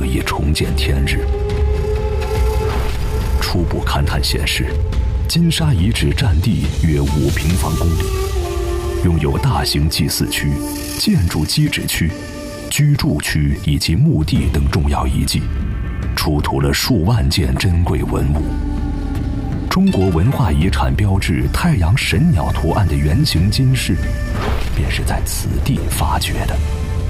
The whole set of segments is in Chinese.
以重见天日。初步勘探显示，金沙遗址占地约5平方公里，拥有大型祭祀区、建筑基址区、居住区以及墓地等重要遗迹，出土了数万件珍贵文物。中国文化遗产标志太阳神鸟图案的圆形金饰，便是在此地发掘的。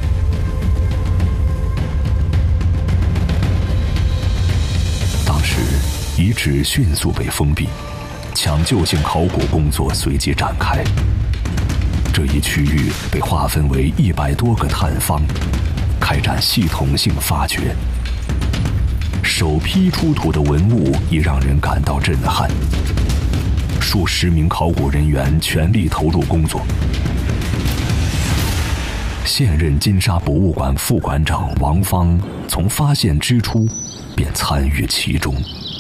当时，遗址迅速被封闭，抢救性考古工作随即展开。这一区域被划分为100多个探方，开展系统性发掘。首批出土的文物已让人感到震撼，数十名考古人员全力投入工作。现任金沙博物馆副馆长王芳从发现之初便参与其中。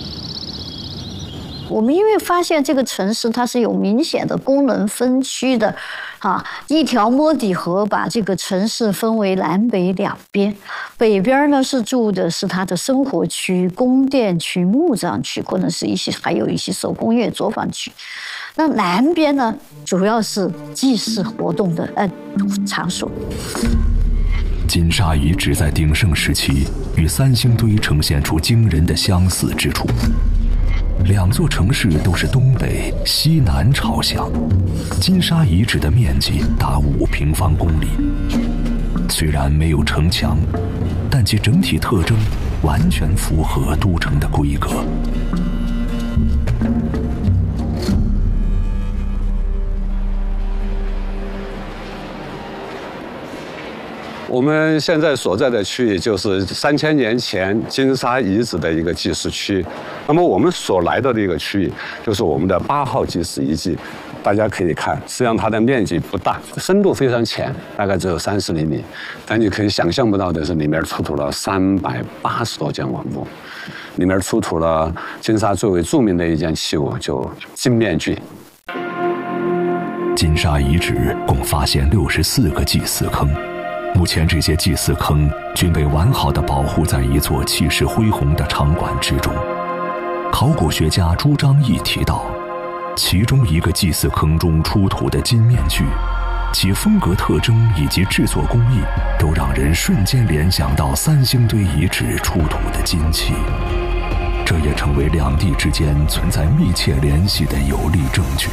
我们因为发现这个城市它是有明显的功能分区的，一条摸底河把这个城市分为南北两边，北边呢是住的是它的生活区、宫殿区、墓葬区，可能是还有一些手工业作坊区。那南边呢，主要是祭祀活动的场所。 金沙遗址在鼎盛时期与三星堆呈现出惊人的相似之处。两座城市都是东北、西南朝向，金沙遗址的面积达5平方公里。虽然没有城墙，但其整体特征完全符合都城的规格。 我们现在所在的区域就是3000年前金沙遗址的一个祭祀区，那么我们所来到的一个区域就是我们的8号祭祀遗迹。大家可以看，实际上它的面积不大，深度非常浅，大概只有30厘米，但你可以想象不到的是，里面出土了380多件文物，里面出土了金沙最为著名的一件器物，就金面具。 金沙遗址共发现64个祭祀坑。目前这些祭祀坑均被完好地保护在一座气势恢宏的场馆之中。考古学家朱章义提到，其中一个祭祀坑中出土的金面具，其风格特征以及制作工艺都让人瞬间联想到三星堆遗址出土的金器，这也成为两地之间存在密切联系的有力证据。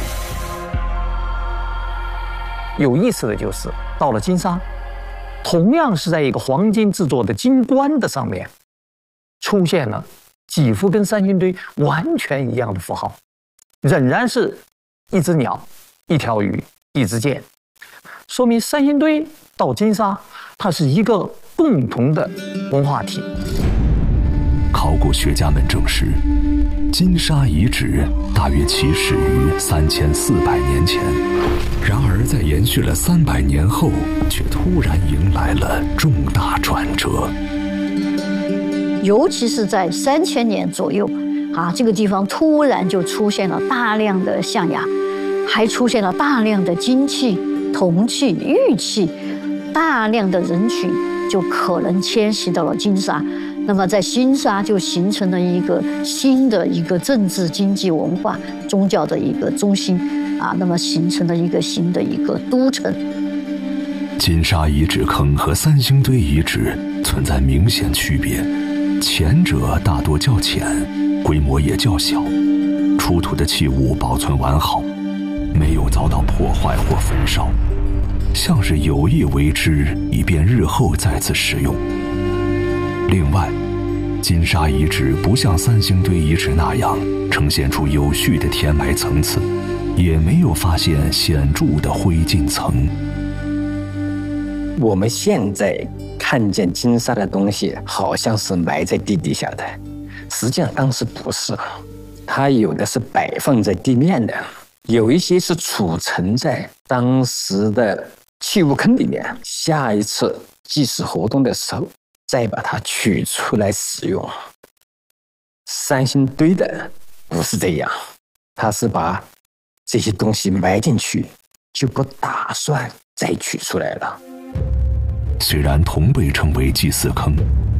有意思的就是到了金沙，同样是在一个黄金制作的金冠的上面，出现了几幅跟三星堆完全一样的符号，仍然是一只鸟、一条鱼、一支箭，说明三星堆到金沙，它是一个共同的文化体。 考古学家们证实，金沙遗址大约起始于3400年前，然而在延续了300年后，却突然迎来了重大转折。 尤其是在3000年左右，这个地方突然就出现了大量的象牙，还出现了大量的金器、铜器、玉器，大量的人群就可能迁徙到了金沙。那么在金沙就形成了一个新的一个政治、经济、文化、宗教的一个中心那么形成了一个新的一个都城。 金沙遗址坑和三星堆遗址存在明显区别，前者大多较浅，规模也较小，出土的器物保存完好，没有遭到破坏或焚烧，像是有意为之，以便日后再次使用。另外，金沙遗址不像三星堆遗址那样呈现出有序的填埋层次，也没有发现显著的灰烬层。 我们现在看见金沙的东西好像是埋在地底下的，实际上当时不是，它有的是摆放在地面的，有一些是储存在当时的器物坑里面，下一次祭祀活动的时候再把它取出来使用。三星堆的不是这样，它是把这些东西埋进去，就不打算再取出来了。 虽然同被称为祭祀坑，